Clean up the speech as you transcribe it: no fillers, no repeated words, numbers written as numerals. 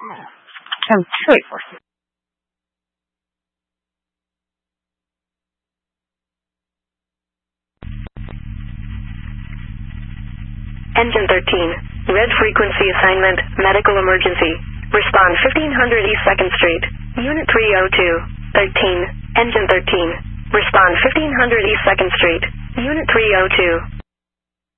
참 트로이 force. Engine 13. Red frequency assignment, medical emergency. Respond 1500 East 2nd Street. Unit 302. 13. Engine 13. Respond 1500 East 2nd Street. Unit 302.